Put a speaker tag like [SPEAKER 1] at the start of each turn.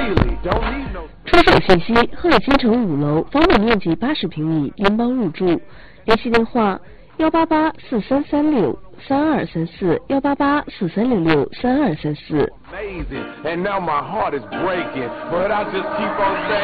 [SPEAKER 1] 出手信息：鹤尔新城5楼，房本面积80平米，联邦入住。联系电话：18843363234，18843663234。